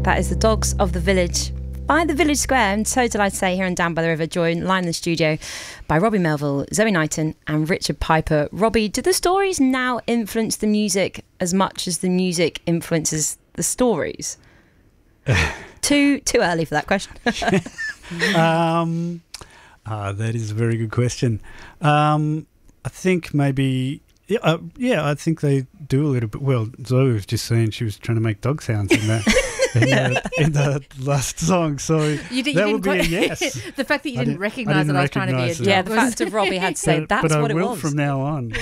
That is The Dogs of the Village by The Village Square. I'm so delighted to say here and Down by the River, joined live in the studio by Robbie Melville, Zoe Knighton and Richard Piper. Robbie, do the stories now influence the music as much as the music influences the stories? Too early for that question. That is a very good question. I think maybe... Yeah, I think they do a little bit. Well, Zoe was just saying she was trying to make dog sounds in that in the last song, so that would be a yes. The fact that you didn't recognise that I was trying to be a dog. Yeah, the fact that Robbie had to say that's but what it was. I will from now on.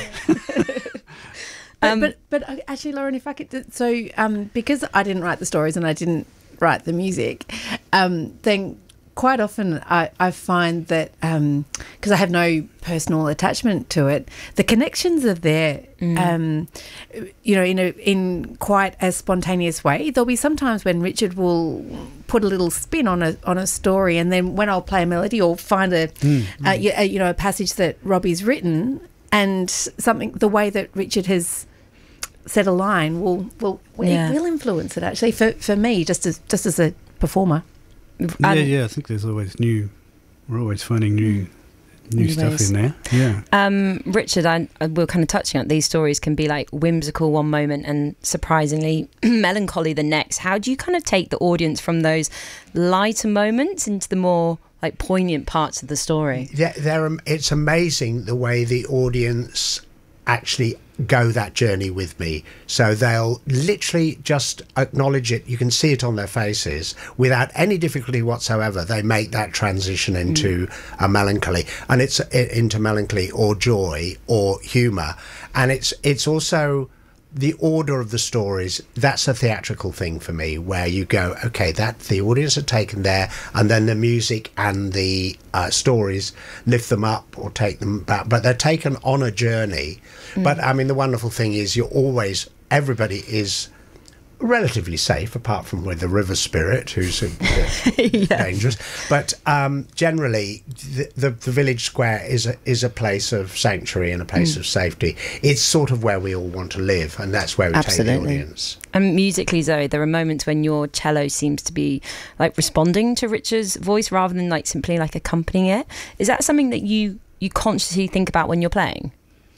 But actually, Lauren, if I could, so because I didn't write the stories and I didn't write the music, then quite often I find that because I have no personal attachment to it, the connections are there. You know, in quite a spontaneous way. There'll be sometimes when Richard will put a little spin on a story, and then when I'll play a melody or find a passage that Robbie's written, and something, the way that Richard has said a line will influence it actually for me just as a performer. Yeah, I think there's always we're always finding new stuff in there. Yeah. Richard, we're kind of touching on these stories can be like whimsical one moment and surprisingly melancholy the next. How do you kind of take the audience from those lighter moments into the more like poignant parts of the story? Yeah, it's amazing the way the audience actually go that journey with me. So they'll literally just acknowledge it. You can see it on their faces without any difficulty whatsoever. They make that transition into a melancholy, and it's into melancholy or joy or humour. And it's also the order of the stories. That's a theatrical thing for me, where you go, okay, that the audience are taken there, and then the music and the stories lift them up or take them back, but they're taken on a journey. But I mean, the wonderful thing is everybody is relatively safe, apart from with the river spirit, who's a bit dangerous. But generally, the village square is a place of sanctuary and a place of safety. It's sort of where we all want to live, and that's where we take the audience. And musically, Zoe, there are moments when your cello seems to be like responding to Richard's voice rather than like simply like accompanying it. Is that something that you consciously think about when you're playing?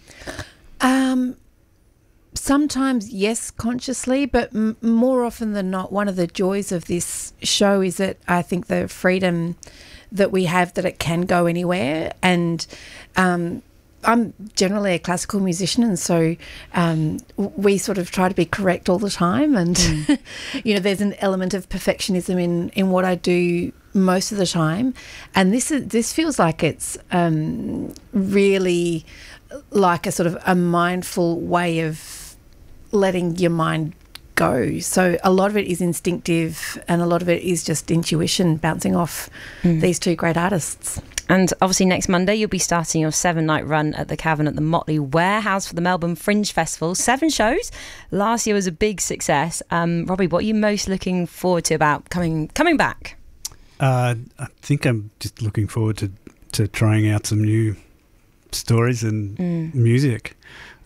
Sometimes, yes, consciously, but more often than not, one of the joys of this show is that I think the freedom that we have, that it can go anywhere. And I'm generally a classical musician, and so we sort of try to be correct all the time. And, you know, there's an element of perfectionism in what I do most of the time. And this feels like it's really like a sort of a mindful way of letting your mind go. So a lot of it is instinctive, and a lot of it is just intuition bouncing off these two great artists. And obviously next Monday you'll be starting your 7-night run at the Cavern at the Motley Warehouse for the Melbourne Fringe Festival. 7 shows. Last year was a big success. Robbie, what are you most looking forward to about coming back? I think I'm just looking forward to trying out some new stories and music.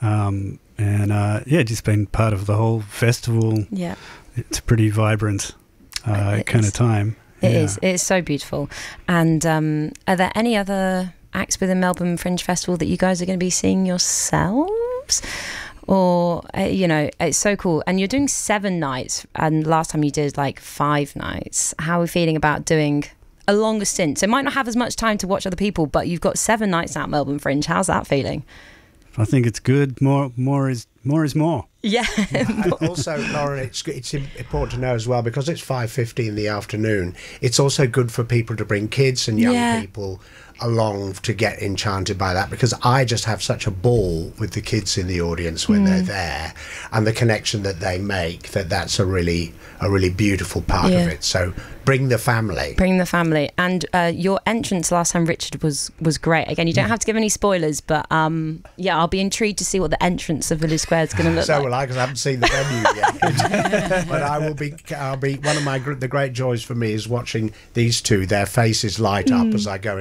Just been part of the whole festival. Yeah, it's a pretty vibrant kind of time. It is. It is so beautiful. And are there any other acts within Melbourne Fringe Festival that you guys are going to be seeing yourselves? Or, it's so cool. And you're doing 7 nights, and last time you did like 5 nights. How are we feeling about doing a longer stint? So it might not have as much time to watch other people, but you've got 7 nights at Melbourne Fringe. How's that feeling? I think it's good. More is more. Yeah. Also, Lauren, it's important to know as well, because it's 5:50 in the afternoon. It's also good for people to bring kids and young people along to get enchanted by that, because I just have such a ball with the kids in the audience when they're there, and the connection that they make. That's a really beautiful part of it. So bring the family. And your entrance last time, Richard, was great. Again, you don't have to give any spoilers, but I'll be intrigued to see what the entrance of Village Square is going to look like. So will I, because I haven't seen the venue yet. But I'll be one of the great joys for me is watching these two, their faces light up as I go into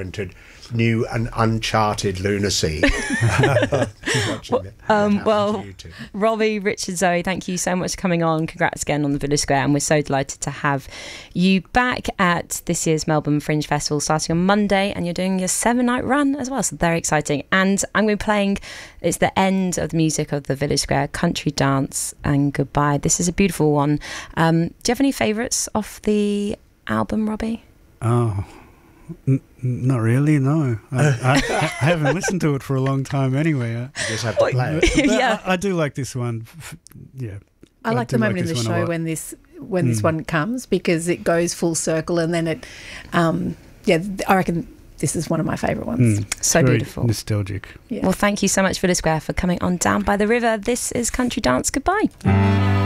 new and uncharted lunacy. Watching it happen well, to you two. Robbie, Richard, Zoe, thank you so much for coming on. Congrats again on the Village Square, and we're so delighted to have you back at this year's Melbourne Fringe Festival starting on Monday, and you're doing your 7-night run as well, so very exciting. And I'm going to be playing, it's the end of the music of the Village Square, Country Dance and Goodbye. This is a beautiful one. Do you have any favourites off the album, Robbie? Oh, not really, no. I haven't listened to it for a long time anyway. You just have to play it. But Yeah. I do like this one. Yeah. I like the do moment in the this one a show lot. when this one comes, because it goes full circle, and then it, I reckon this is one of my favourite ones. So Very beautiful. nostalgic. Yeah. Well, thank you so much, Village Square, for coming on Down by the River. This is Country Dance Goodbye.